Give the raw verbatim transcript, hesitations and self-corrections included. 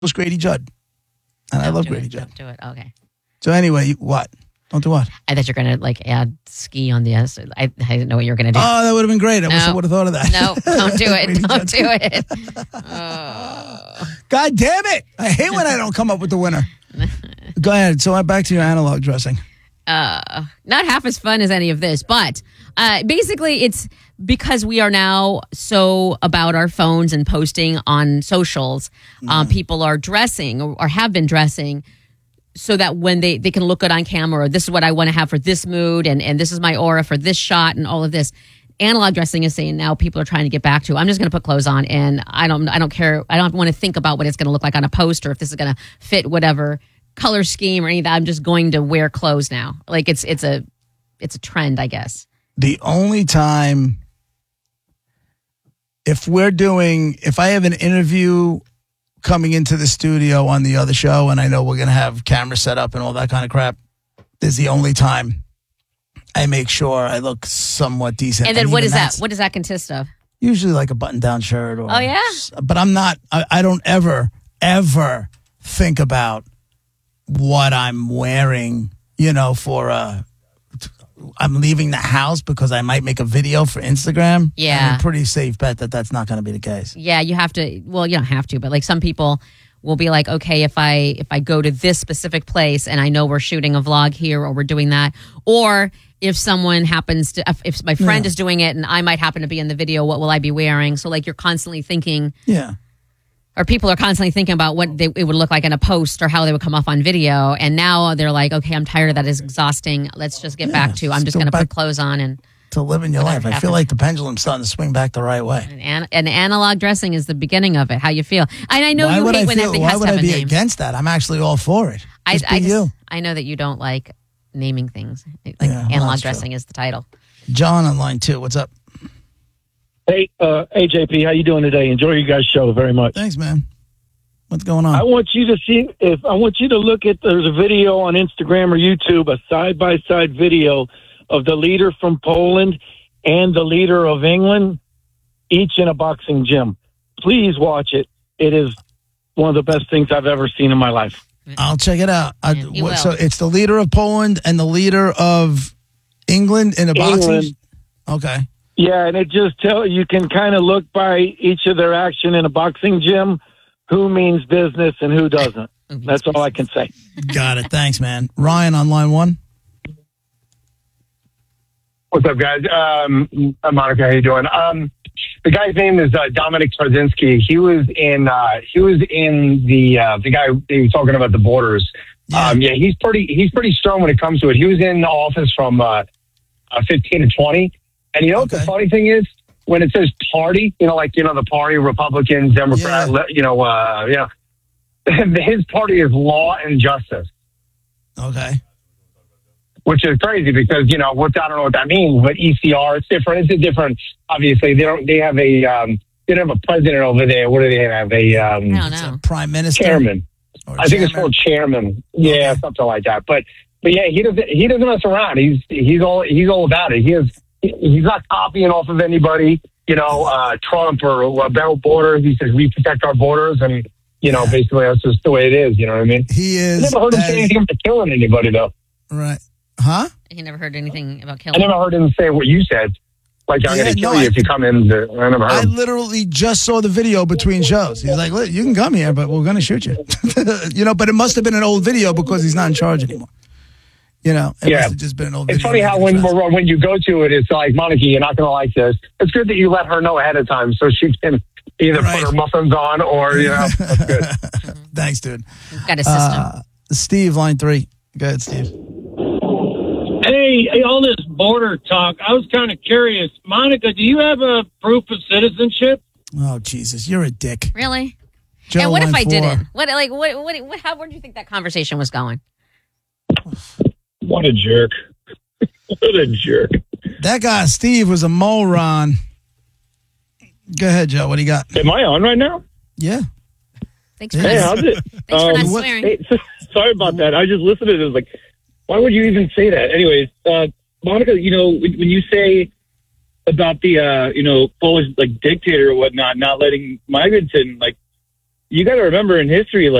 was Grady Judd. And don't I love do Grady it, Judd. Don't do it. Okay. So anyway, what? Don't do what? I thought you were going to like add ski on the S. I, I didn't know what you were going to do. Oh, that would have been great. I No. wish I would have thought of that. No, don't do it. Grady Don't Judd. do it. Oh. God damn it. I hate when I don't come up with the winner. Go ahead. So back to your analog dressing. Uh, not half as fun as any of this, but uh, basically it's because we are now so about our phones and posting on socials. Um, people are dressing or, or have been dressing so that when they, they can look good on camera, or this is what I want to have for this mood, and, and this is my aura for this shot, and all of this. Analog dressing is saying now people are trying to get back to. I'm just going to put clothes on, and I don't I don't care. I don't want to think about what it's going to look like on a post, or if this is going to fit whatever color scheme or any of that. I'm just going to wear clothes now. Like it's it's a it's a trend, I guess. The only time, if we're doing, if I have an interview coming into the studio on the other show, and I know we're going to have camera set up and all that kind of crap, is the only time I make sure I look somewhat decent. And then what even is that? that's What does that consist of? Usually like a button-down shirt. Or, Oh, yeah? But I'm not, I, I don't ever, ever think about what I'm wearing, you know, for a, I'm leaving the house because I might make a video for Instagram. Yeah. I'm a pretty safe bet that that's not going to be the case. Yeah, you have to. Well, you don't have to, but like some people will be like, okay, if I if I go to this specific place and I know we're shooting a vlog here or we're doing that, or if someone happens to, if, if my friend Yeah. is doing it and I might happen to be in the video, what will I be wearing? So like you're constantly thinking, Yeah. or people are constantly thinking about what they, it would look like in a post or how they would come off on video. And now they're like, okay, I'm tired of that. It's exhausting. Let's just get Yeah, back to, I'm let's just go going to back put clothes on and, To living your Whatever life. I feel happens. like the pendulum's starting to swing back the right way. and, an, and analog dressing is the beginning of it. How you feel. And I know why you would hate I when feel, everything why has would to have I a be name. against that? I'm actually all for it. I, Just I be just, you. I know that you don't like naming things. Like Yeah, well, analog that's true. dressing is the title. John on line two. What's up? Hey, uh, A J P, how you doing today? Enjoy your guys' show very much. Thanks, man. What's going I on? want you to see if I want you to look at there's a video on Instagram or YouTube, a side by side video of the leader from Poland and the leader of England, each in a boxing gym. Please watch it. It is one of the best things I've ever seen in my life. I'll check it out. I, Yeah, you what- will. so it's the leader of Poland and the leader of England in a boxing. England. Okay. Yeah, and it just tell you can kind of look by each of their action in a boxing gym who means business and who doesn't. That's all I can say. Got it. Thanks, man. Ryan on line one. What's up, guys? Um, Monica, how you doing? Um, the guy's name is uh, Dominic Tarzinski. He was in. Uh, he was in the uh, the guy he was talking about the borders. Yeah. Um, yeah, he's pretty. He's pretty strong when it comes to it. He was in the office from uh, uh, fifteen to twenty. And you know what Okay. the funny thing is? When it says party, you know, like you know the party, Republicans, Democrats, Yeah. you know, uh, you know, his party is Law and Justice. Okay. Which is crazy because, you know, what I don't know what that means, but E C R, it's different. It's a different, obviously, they don't, they have a, um, they don't have a president over there. What do they have? A, um, I don't It's know. a prime minister. chairman. Or I think it's chairman. called chairman. Yeah, Okay. something like that. But, but yeah, he doesn't, he doesn't mess around. He's, he's all, he's all about it. He is, he's not copying off of anybody, you know, uh, Trump or about borders. He says, we protect our borders. And, you know, Yeah. basically that's just the way it is. You know what I mean? He I is. never heard him as- say anything about killing anybody, though. Right. Huh? He never heard anything about I killing. never heard him say what you said. Like, I'm Yeah, going to kill no, you I- if you come in. The, I never heard I him. literally just saw the video between shows. He's like, "Look, you can come here, but we're going to shoot you." You know, but it must have been an old video because he's not in charge anymore. You know, it Yeah. must have just been an old It's video. funny how making when sense. when you go to it, it's like, Monica, you're not going to like this. It's good that you let her know ahead of time so she can either Right. put her muffins on or, you know, that's good. Thanks, dude. We've got a system. Uh, Steve, line three. Go ahead, Steve. Hey, hey, all this border talk, I was kind of curious. Monica, do you have a proof of citizenship? Oh, Jesus, you're a dick. Really? Joe, and what if line I four. didn't? What like what what, what how where do you think that conversation was going? What a jerk. What a jerk. That guy, Steve, was a moron. Go ahead, Joe. What do you got? Am I on right now? Yeah. Thanks for Hey, not, how's it? thanks for not Um, what- swearing. Hey, sorry about that. I just listened to it. It was like, why would you even say that? Anyways, uh, Monica, you know, when, when you say about the, uh, you know, Polish, like, dictator or whatnot, not letting migrants in, like, you got to remember in history, like.